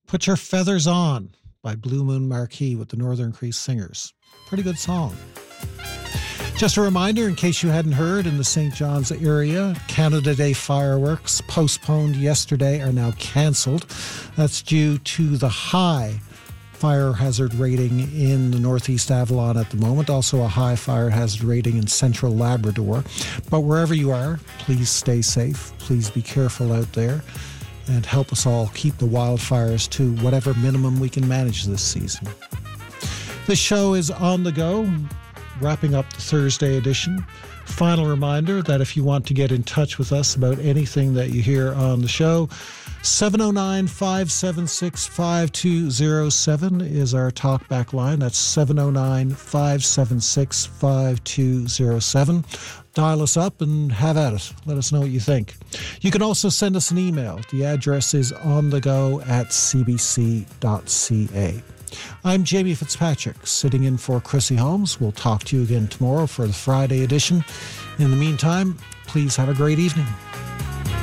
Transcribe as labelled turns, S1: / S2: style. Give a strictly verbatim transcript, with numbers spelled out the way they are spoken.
S1: Put Your Feathers On by Blue Moon Marquee with the Northern Cree Singers. Pretty good song. Just a reminder, in case you hadn't heard, in the Saint John's area, Canada Day fireworks postponed yesterday are now cancelled. That's due to the high fire hazard rating in the Northeast Avalon at the moment, also a high fire hazard rating in Central Labrador. But wherever you are, please stay safe. Please be careful out there and help us all keep the wildfires to whatever minimum we can manage this season. This show is on the go, wrapping up the Thursday edition. Final reminder that if you want to get in touch with us about anything that you hear on the show, seven oh nine, five seven six, five two oh seven is our talkback line. That's seven oh nine, five seven six, five two oh seven. Dial us up and have at it. Let us know what you think. You can also send us an email. The address is onthego at c b c dot c a. I'm Jamie Fitzpatrick, sitting in for Chrissy Holmes. We'll talk to you again tomorrow for the Friday edition. In the meantime, please have a great evening.